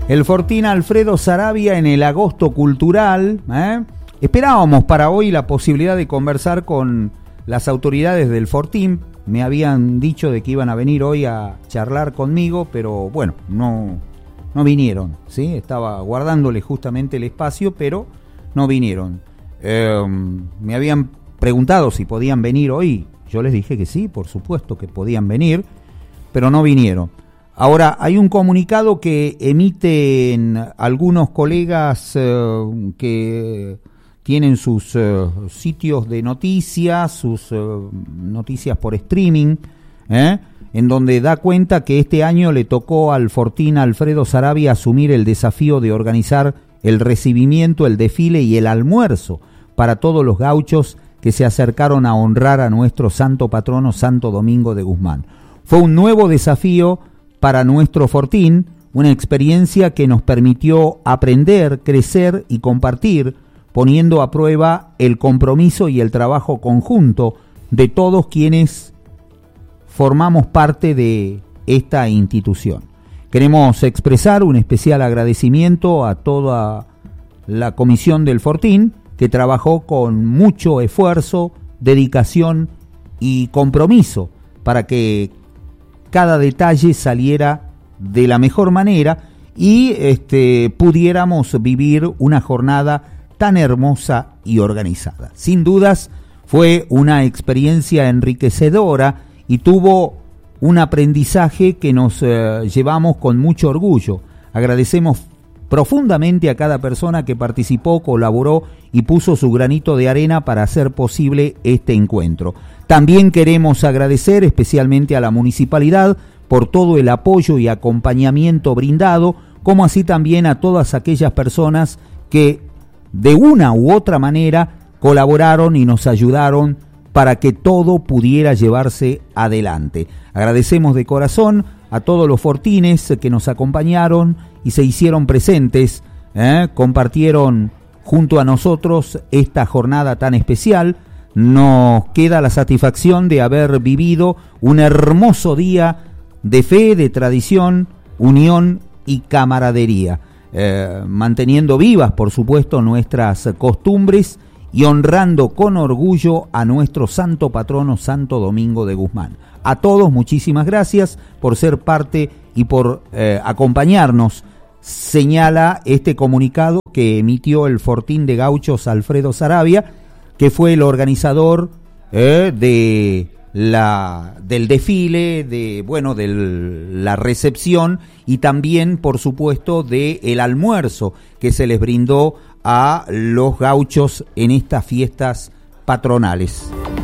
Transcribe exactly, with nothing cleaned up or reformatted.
El Fortín Alfredo Saravia en el Agosto Cultural. ¿eh? Esperábamos para hoy la posibilidad de conversar con las autoridades del Fortín. Me habían dicho de que iban a venir hoy a charlar conmigo, pero bueno, no, no vinieron, ¿sí? Estaba guardándole justamente el espacio, pero no vinieron. Eh, me habían preguntado si podían venir hoy. Yo les dije que sí, por supuesto que podían venir, pero no vinieron. Ahora, hay un comunicado que emiten algunos colegas eh, que tienen sus eh, sitios de noticias, sus eh, noticias por streaming, ¿eh? en donde da cuenta que este año le tocó al Fortín Alfredo Saravia asumir el desafío de organizar el recibimiento, el desfile y el almuerzo para todos los gauchos que se acercaron a honrar a nuestro santo patrono Santo Domingo de Guzmán. Fue un nuevo desafío para nuestro Fortín, una experiencia que nos permitió aprender, crecer y compartir, poniendo a prueba el compromiso y el trabajo conjunto de todos quienes formamos parte de esta institución. Queremos expresar un especial agradecimiento a toda la comisión del Fortín, que trabajó con mucho esfuerzo, dedicación y compromiso para que cada detalle saliera de la mejor manera y este, pudiéramos vivir una jornada tan hermosa y organizada. Sin dudas fue una experiencia enriquecedora y tuvo un aprendizaje que nos eh, llevamos con mucho orgullo. Agradecemos profundamente a cada persona que participó, colaboró y puso su granito de arena para hacer posible este encuentro. También queremos agradecer especialmente a la municipalidad por todo el apoyo y acompañamiento brindado, como así también a todas aquellas personas que de una u otra manera colaboraron y nos ayudaron para que todo pudiera llevarse adelante. Agradecemos de corazón a todos los fortines que nos acompañaron y se hicieron presentes, ¿eh? compartieron junto a nosotros esta jornada tan especial. Nos queda la satisfacción de haber vivido un hermoso día de fe, de tradición, unión y camaradería, eh, manteniendo vivas, por supuesto, nuestras costumbres y honrando con orgullo a nuestro santo patrono Santo Domingo de Guzmán. A todos muchísimas gracias por ser parte y por eh, acompañarnos, señala este comunicado que emitió el Fortín de Gauchos Alfredo Saravia, que fue el organizador eh, de la del desfile, de bueno, de la recepción y también, por supuesto, de el almuerzo que se les brindó a los gauchos en estas fiestas patronales.